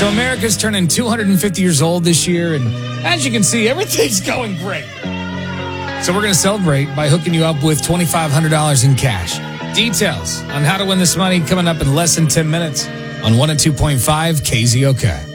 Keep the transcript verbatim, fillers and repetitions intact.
So America's turning two hundred fifty years old this year, and as you can see, everything's going great. So we're going to celebrate by hooking you up with twenty-five hundred dollars in cash. Details on how to win this money coming up in less than ten minutes on one oh two point five K Z O K.